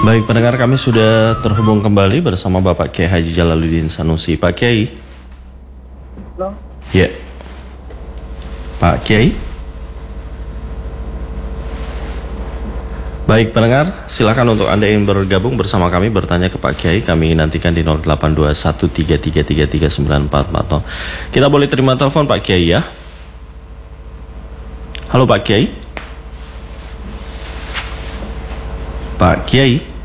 Baik, pendengar kami sudah terhubung kembali bersama Bapak Kiai Haji Jalaluddin Sanusi. Pak Kiai. Halo. Ya. Pak Kiai. Baik, pendengar, silakan untuk Anda yang bergabung bersama kami bertanya ke Pak Kiai. Kami nantikan di 082133339440. Kita boleh terima telepon Pak Kiai ya. Halo Pak Kiai. Pak Kiai.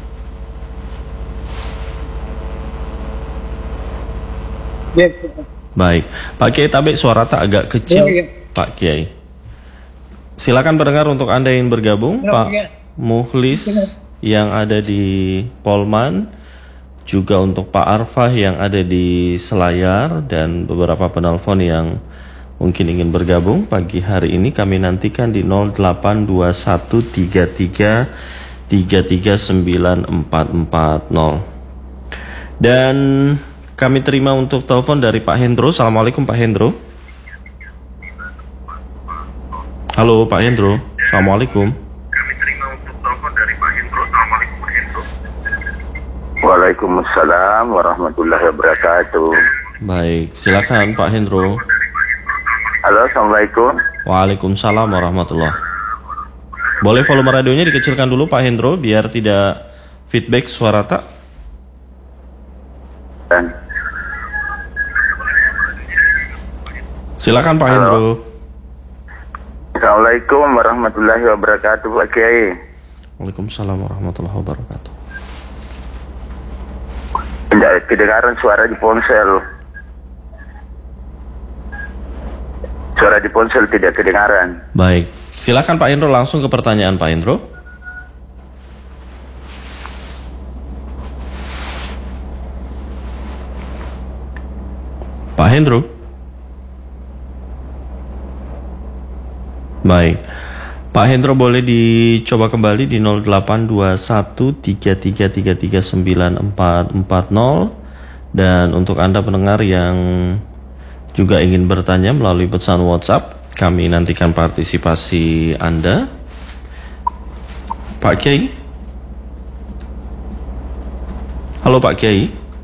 Yes. Baik, Pak Kiai, tapi suara tak agak kecil, Ya. Pak Kiai. Silakan pendengar untuk Anda yang bergabung, Ya, Pak ya. Mukhlis yang ada di Polman, juga untuk Pak Arfah yang ada di Selayar, dan beberapa penelpon yang mungkin ingin bergabung pagi hari ini. Kami nantikan di 082133339440. Dan kami terima untuk telepon dari Pak Hendro. Assalamualaikum Pak Hendro. Halo Pak Hendro. Assalamualaikum. Kami terima untuk telepon dari Pak Hendro. Assalamualaikum Pak Hendro. Waalaikumsalam warahmatullahi wabarakatuh. Baik, silakan Pak Hendro. Halo, assalamualaikum. Waalaikumsalam warahmatullahi. Boleh volume radionya dikecilkan dulu Pak Hendro biar tidak feedback suara tak. Dan Silakan Pak Hendro. Assalamualaikum warahmatullahi wabarakatuh, Pak Kiai. Waalaikumsalam warahmatullahi wabarakatuh. Tidak kedengaran suara di ponsel. Suara di ponsel tidak kedengaran. Baik, silakan Pak Hendro langsung ke pertanyaan Pak Hendro. Pak Hendro. Baik, Pak Hendro boleh dicoba kembali di 082133339440. Dan untuk Anda pendengar yang juga ingin bertanya melalui pesan WhatsApp, kami nantikan partisipasi Anda. Pak Kiai. Halo Pak Kiai.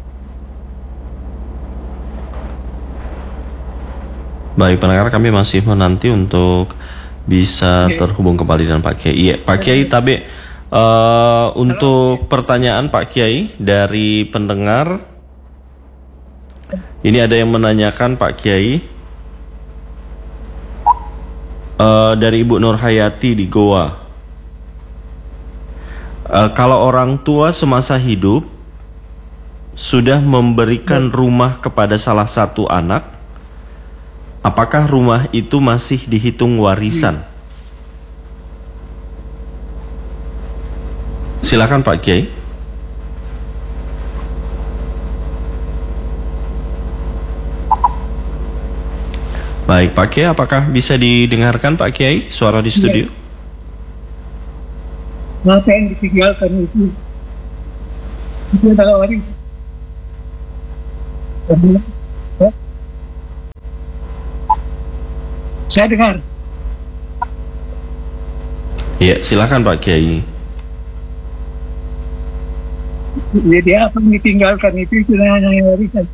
Baik, pendengar kami masih menanti untuk bisa terhubung kembali dengan Pak Kiai. Iya, Pak Kiai, tapi untuk pertanyaan Pak Kiai dari pendengar, ini ada yang menanyakan Pak Kiai dari Ibu Nur Hayati di Goa. Kalau orang tua semasa hidup sudah memberikan rumah kepada salah satu anak, apakah rumah itu masih dihitung warisan? Silakan Pak Kiai. Baik Pak Kiai, apakah bisa didengarkan Pak Kiai suara di studio? Apa yang ditinggalkan itu adalah waris. Saya dengar. Iya, silakan Pak Kiai. Jadi apa yang ditinggalkan itu hanya warisan.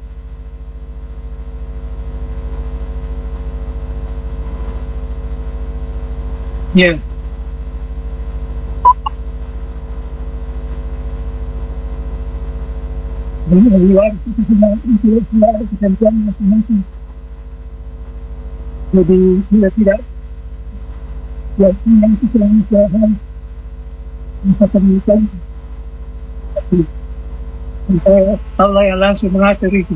Ya. Jadi tidak yang kita bisa temukan Allah yang langsung mengatur itu.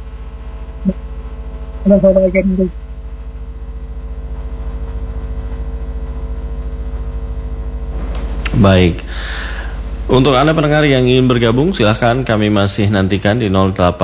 Baik. Untuk Anda pendengar yang ingin bergabung, silahkan kami masih nantikan di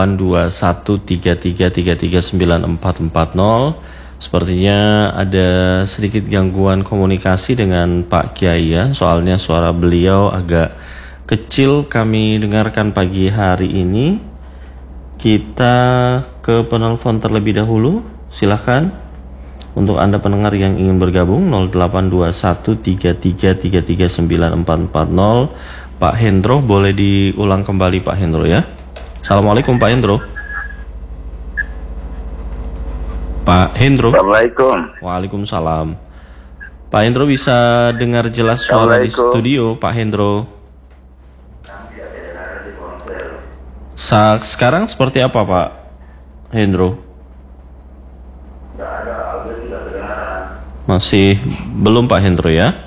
082133339440. Sepertinya ada sedikit gangguan komunikasi dengan Pak Kiai ya, soalnya suara beliau agak kecil kami dengarkan pagi hari ini. Kita ke penelpon terlebih dahulu, silahkan. Untuk Anda pendengar yang ingin bergabung 082133339440 Pak Hendro, boleh diulang kembali Pak Hendro ya. Assalamualaikum Pak Hendro. Pak Hendro. Assalamualaikum. Waalaikumsalam. Pak Hendro bisa dengar jelas suara di Assalamualaikum. studio Pak Hendro. Sekarang seperti apa Pak Hendro? Masih belum Pak Hendro ya?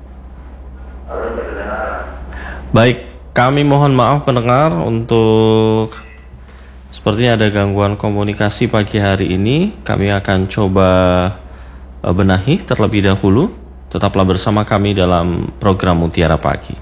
Baik, kami mohon maaf pendengar untuk sepertinya ada gangguan komunikasi pagi hari ini. Kami akan coba benahi terlebih dahulu. Tetaplah bersama kami dalam program Mutiara Pagi.